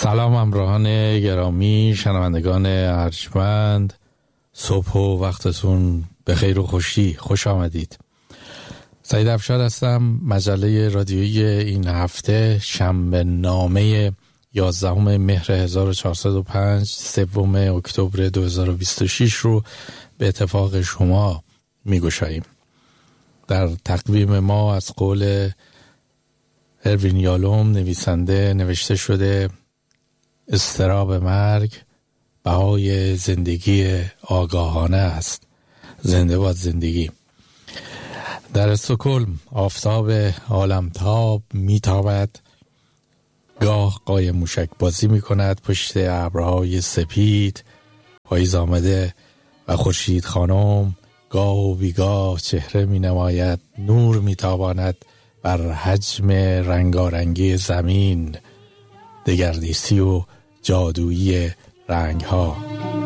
سلام همراهان گرامی، شنوندگان ارجمند، صبح و وقتتون بخیر و خوش آمدید. سعید افشار هستم. مجله رادیویی این هفته شنبه نامه 11 مهر 1405 3 اکتبر 2026 رو به اتفاق شما میگشاییم. در تقویم ما از قول اروین یالوم نویسنده نوشته شده: اضطراب مرگ بهای زندگی آگاهانه است. زنده باد زندگی. در استکهلم آفتاب عالمتاب میتابد، گاه قایم موشک بازی میکند پشت ابرهای سپید. پاییز آمده و خورشید خانم گاه و بیگاه چهره مینماید، نور میتاباند بر حجم رنگارنگی زمین، دگردیسی و جادویی رنگ ها.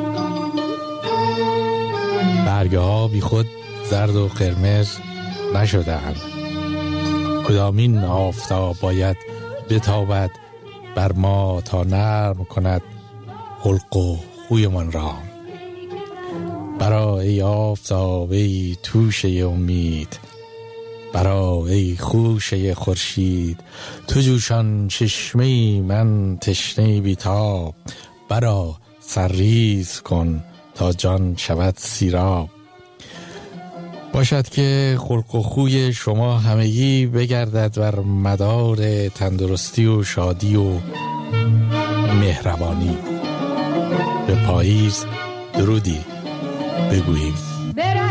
برگه ها بی خود زرد و قرمز نشده‌اند. کدامین آفتاب باید بتابد بر ما تا نرم کند خلق و خوی من را. برا ای آفتاب ای توشه امید، برا ای خوشه خورشید، تو جوشان چشمه من تشنه بیتاب. برا سرریز کن تا جان شود سیراب. باشد که خلق و خوی شما همگی بگردد بر مدار تندرستی و شادی و مهربانی. به پاییز درودی بگوییم.